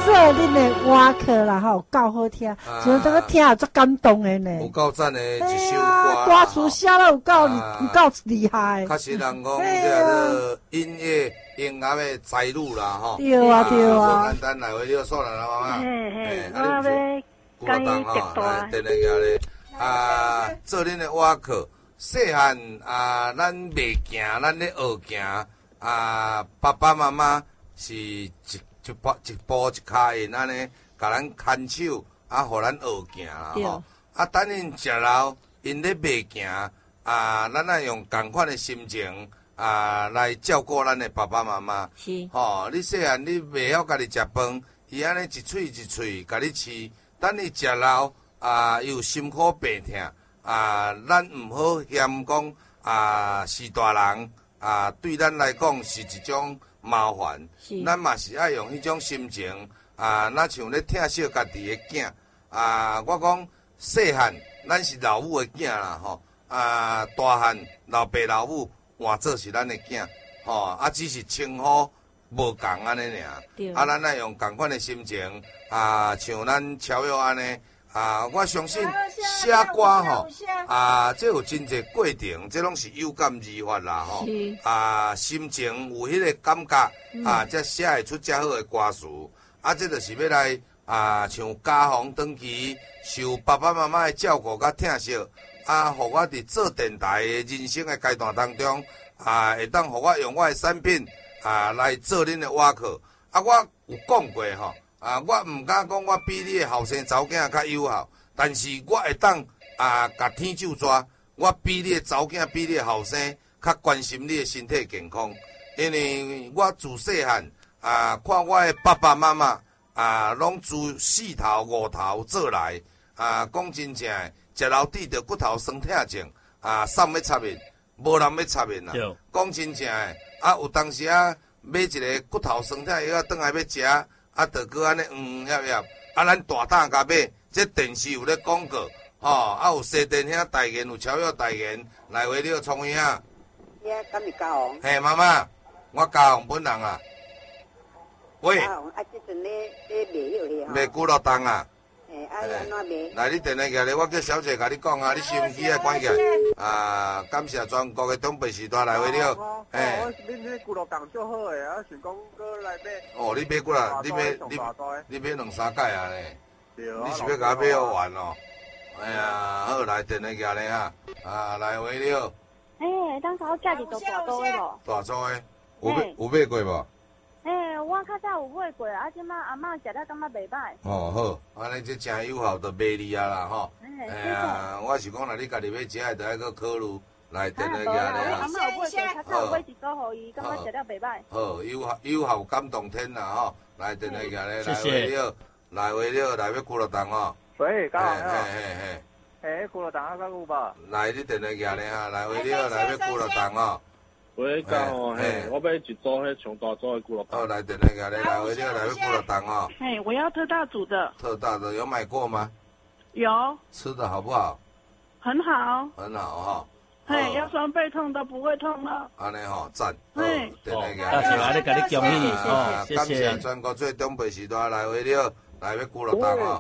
说恁的蛙课啦吼，够好听，像这个听也足感动的呢。 有够赞的一首歌， 歌词写了有够厉害。 确实人讲这个音乐音乐的才女啦吼。 对啊对啊。 简单来回了说啦，妈妈。 嘿，我要跟伊结来，等下咧做恁的蛙课。细汉咱袂行，咱咧学行爸爸妈妈是一步一脚印安尼，甲咱牵手互咱学行啦吼。等因食老，因咧袂行咱爱用同款的心情来照顾咱的爸爸妈妈。 是。 吼，你细汉你袂晓家己食饭，伊安尼一喙一喙甲你饲，等你食老又辛苦病痛。咱毋好嫌讲是大人对咱来讲是一种麻烦，咱嘛是爱用迄种心情若像咧疼惜家己的囝我讲细汉咱是老母的囝啦吼大汉老爸老母换做是咱的囝吼只是称呼无共安尼尔咱爱用共款的心情像咱超越安尼。我相信写歌吼，这有真侪过程，这拢是有感而发啦吼。心情有迄个感觉，才写会出遮好的歌词。这就是要来像家访长期受爸爸妈妈的照顾甲疼惜，互我伫做电台的人生的阶段当中，会当互我用我的产品来做恁的蛙课。我有讲过吼。我毋敢讲我比你的后生查某囝较友好，但是我会当甲天手抓，我比你的查某囝比你的后生较关心你的身体健康，因为我自细汉看我的爸爸妈妈拢自4头5头做来，讲真正的，食老底着骨头酸痛症，送要插面，无人要插面啦。讲真正的，有当时买一个骨头酸痛药倒来要食。着搁安尼叶，咱大胆甲买，这电视有咧广告，有西电遐代言，有超越代言，来回了创啥？ 敢是嘉宏？ 嘿，妈妈，我嘉宏本人啊。喂。 嘉宏这阵咧卖药去卖骨肉冻啊。 安怎卖？ 来，你电话过来，我叫小姐甲你讲你收音机关起来。感谢全国的东北时代来回了。 我恁迄骨肉冻足好诶，想讲搁来买。 你买骨啦？你买2、3盖啊咧？你是要甲我买好完哦？哎呀，好来电话过来来回了。 当时我家己做大租的无？ 大租的，有买过无？ 我较早有买过，即摆阿嬷食了感觉袂歹。 好，安尼这真友好，就卖你啦吼。我是讲，若你家己要食的，就爱搁考虑来电话过来阿嬷有买过，较早有买一组互伊，感觉食了袂歹。 好，友好感动天啦吼！来电话过来，来回了，来要骨肉冻哦。 喂，嘉宏。骨肉冻敢有无？ 来，你电话过来来回了，来要骨肉冻哦。 喂，嘉宏，我买一组迄上大组的骨肉冻。 来电话过来，来回了，来要骨肉冻哦。 我要特大组的。 特大的有买过吗？ 有。 吃的好不好？ 很好。 很好哈。腰酸背痛都不会痛了。 安尼吼，赞。 电话过来。 大家来，给你恭喜哦，谢谢。 感谢全国最东北时代来回了，来要骨肉冻哦。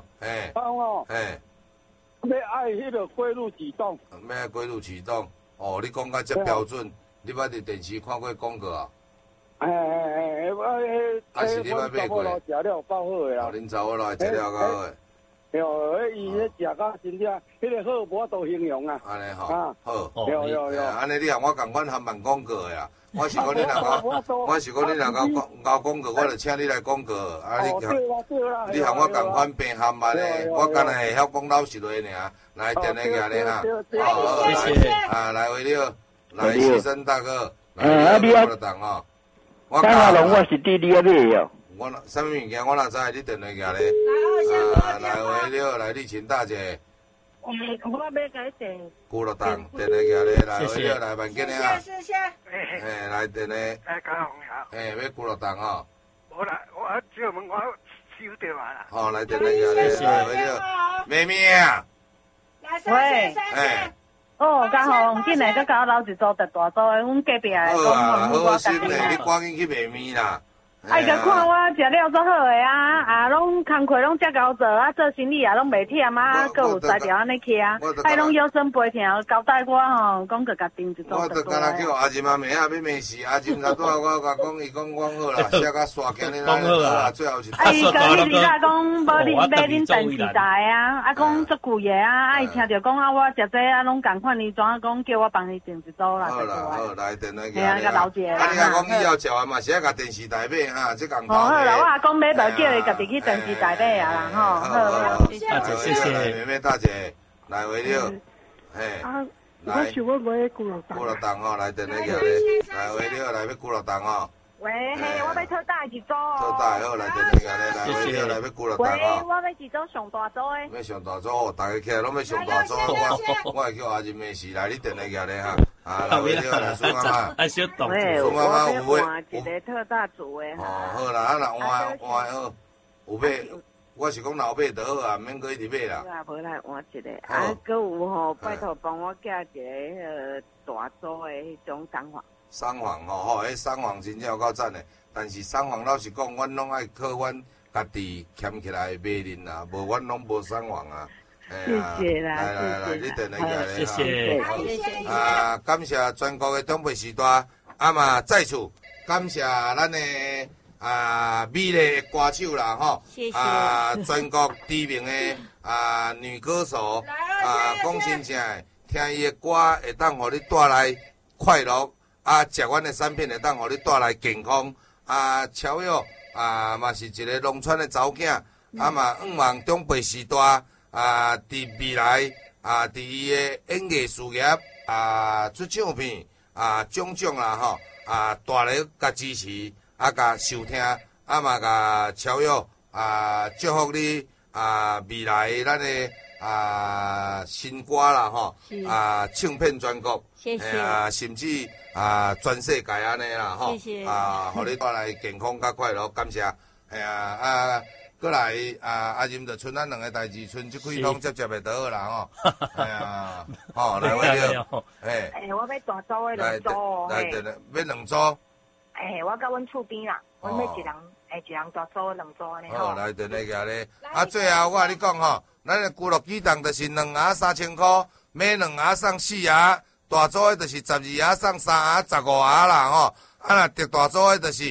要爱迄个归路启动。 要爱归路启动。你讲甲这标准。你捌伫电视看过广告啊？是你捌买过？ 食了够好诶啊！ 恁查某来食了够好诶。 伊咧食甲真正，迄个好无多形容啊。 安尼吼，好。 有。 安尼你向我共款含办广告诶啊！我是讲你若搞广告，我就请你来广告。你向我共款变含办诶，我干会晓讲老实话尔。来电话过来哈。 谢谢。 来回了。来，先生大哥，来，你骨肉冻哦。 嘉宏，我是弟弟要买哦。 我什么物件我哪知？你电话过来。来回了，来，你请大姐。 我要买改电。 骨肉冻，电话过来，来回了，来慢紧点啊。 谢谢。 来电话。 嘉宏好。 要骨肉冻哦。 我借问我收掉啊啦。 来电话过来，来回了，妹妹啊。 喂。嘉宏，进来，佮甲我留一组特大组的，阮隔壁的好心嘞，你赶紧去卖面啦。 甲看我食了足好的拢工课拢遮够做啊，做生意也拢袂忝啊，搁有才调安尼去啊，啊拢腰酸背痛，交代我吼，讲搁甲定一组。 我著干那叫阿金阿妹啊，要骂死阿金，甲拄仔我甲讲，伊讲我好啦，写甲刷今日来啊，最后是。 啊，伊讲你伫遐讲无恁买恁电视台啊，啊讲足贵个啊，啊伊听着讲啊，我食这啊拢共款，伊怎啊讲叫我帮伊订一组啦？ 好啦好，来电来个。啊，甲老姐。 啊，你啊讲以后食完嘛，是爱甲电视台买哈，这共头。 好啦，我阿公买无叫伊家己去电视台买啊啦，吼，好， 谢谢， 妹妹大姐，来回了，嘿，来， 我想要买古乐蛋。古乐蛋吼，来电来叫你，来回了，来要古乐蛋吼。 喂，嘿，我要特大一组哦。 特大好，来电来叫你，来回了，来要古乐蛋吼。 喂，我要一组上大组的。 要上大组哦，大家起来拢要上大组，我会叫阿金妹是来你电来叫你哈。啊，来回了，来苏妈妈。 啊，小动作。 苏妈妈有买一个特大组的。 哦，好啦，啊若换好，有买。我是讲老买就好啊，免搁一直买啦。 啊，无来换一个，啊，搁有吼，拜托帮我寄一个大组的迄种三黄。 三黄吼，迄三黄真正有够赞的，但是三黄老实讲，阮拢爱靠阮家己捡起来卖恁啦，无阮拢无三黄啊。 谢谢啦， 来，你等来来， 谢谢。 啊，感谢全国的长辈时代，啊嘛再次感谢咱的。美丽的歌手啦，吼， 谢谢。 全国知名的女歌手，讲真正的，听伊的歌会当互你带来快乐，食阮的产品会当互你带来健康，超越嘛是一个农村的查某囝，嘛希望长辈时代伫未来伫伊的演艺事业出唱片种啦吼大力甲支持。甲收听，嘛甲超越，祝福你未来咱的新歌啦吼，唱片全国， 谢谢， 甚至全世界安尼啦吼， 谢谢， 互你带来健康甲快乐，感谢，过来阿任就剩咱两个代志，剩即几通接袂倒好啦吼，吼来位了， 我要大组的两组， 来要两组。 我甲阮厝边啦，阮要一人大组两组安尼吼。 好，来等那个咧。最后我甲你讲吼，咱的咕噜鸡蛋就是2盒3000块，买2盒送4盒，大组的就是12盒送3盒15盒啦吼。若特大组的就是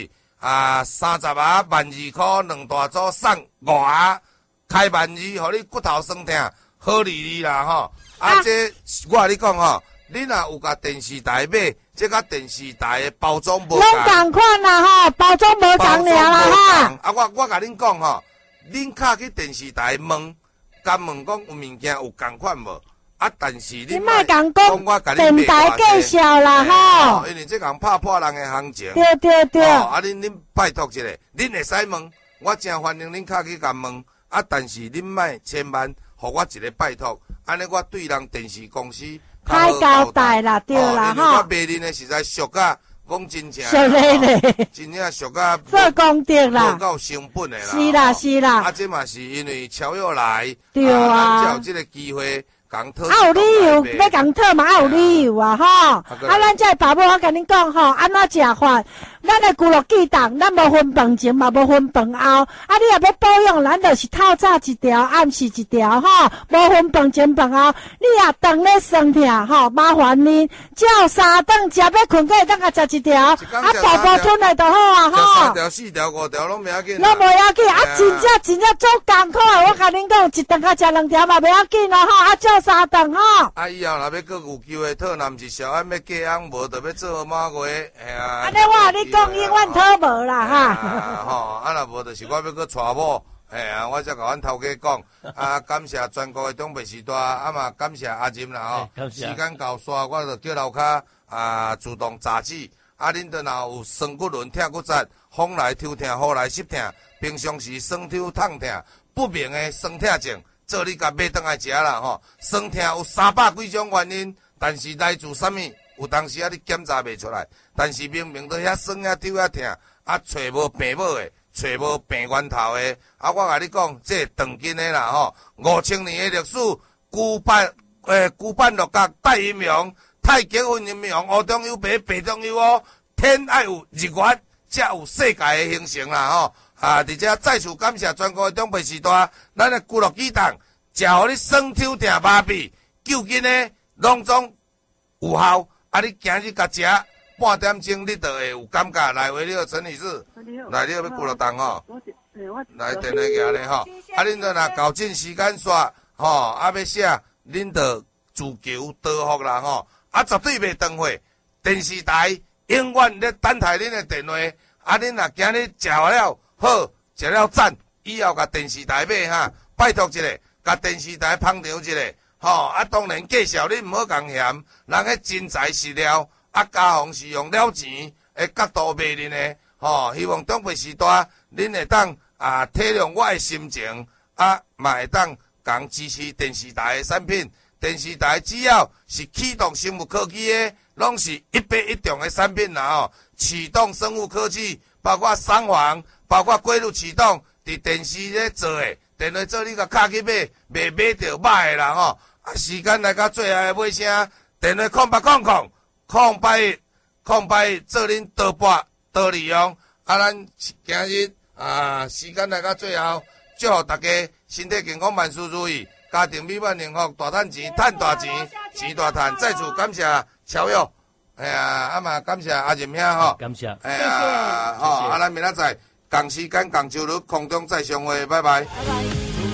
30盒12000块，2大组送5盒，开12000，互你骨头酸痛，好利利啦吼。这我甲你讲吼，你若有甲电视台买。这甲电视台的包装无同， 拢同款啦吼，包装无同尔啦哈。 我甲恁讲吼，恁敲去电视台问，甲问讲有物件有同款无？但是恁莫讲电台介绍啦吼， 因为这共拍破人的行情。 对。 恁拜托一下，恁会使问，我真欢迎恁敲去甲问。但是恁莫千万，互我一个拜托，安尼我对人电视公司。 太交代啦，对啦吼。 我卖恁的实在俗甲，讲真正。 俗咧， 真正俗甲。 做功德啦。 无够成本的啦。是啦。 这嘛是因为超越来。 对啊。 才有这个机会讲特。 有理由要讲特嘛，有理由啊吼。咱这爸母我甲恁讲吼，安怎食法？咱的咕噜鸡蛋，咱无分饭前嘛，无分饭后。你若要保养，咱就是透早一条，暗时一条吼，无分饭前饭后。你若肠咧酸痛吼，麻烦恁照3顿食，要困过会当甲食一条，步步吞来就好啊吼。 3条、4条、5条拢袂要紧。 拢袂要紧，真正做艰苦的，我甲恁讲，一顿甲食2条嘛袂要紧咯吼，照3顿吼。 以后若要搁有机会讨男是小安要嫁翁，无就要做马月， 安尼我你讲永远讨无啦哈。 吼，若无就是我要搁娶某，我才甲阮头家讲，感谢全国的长辈时代，嘛感谢阿任啦吼。时间到煞，我就叫楼骹自动闸止。恁若有酸骨轮、痛骨折、风来抽痛、雨来湿痛，平常时酸抽痛痛不明的酸痛症，做你甲买倒来食啦吼。酸痛有300几种原因，但是来自啥物？有当时你检查袂出来，但是明明都遐酸遐抽遐痛，找无病某的，找无病源头的。我甲你讲，这长筋的啦吼，5000年的历史，古板六角带阴阳。太极分阴阳，黑中有白，白中有黑，天爱有日月，才有世界的形成啦吼。 而且再次感谢全国的长辈时代，咱的俱乐机动，食互你酸抽定麻痹，究竟呢拢总有效。你今日甲食半点钟，你就会有感觉。来，为了陈女士，来，你要俱乐动吼，来电话举咧吼。恁就若搞准时间刷吼，要写，恁就自求多福啦吼。绝对袂长货。电视台永远咧等待恁的电话。恁若今日食了好，食了赞，以后甲电视台买哈，拜托一下，甲电视台捧场一下。当然介绍你毋好共嫌，人迄真材实料，家红是用了钱的角度卖恁的，希望长辈时代恁会当体谅我的心情，嘛会当共支持电视台的产品。电视台只要是启动生物科技的，拢是100%中的产品啦启动生物科技，包括三防，包括规律启动，伫电视咧做的，电话做你甲卡去买，袂买着歹的啦时间来到最后的尾声，电话0800做恁多拨多利用。咱今日时间来到最后，祝福大家身体健康，万事如意，家庭美满幸福，大赚钱，赚大钱，钱大赚。再次感谢乔友，嘛感谢阿仁兄吼， 感谢， 谢谢， 咱明仔载同时间同周日空中再相会，拜拜。 拜拜。